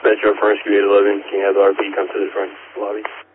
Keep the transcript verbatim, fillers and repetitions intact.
Metro Furnace eight eleven, can you have the R P come to the front lobby?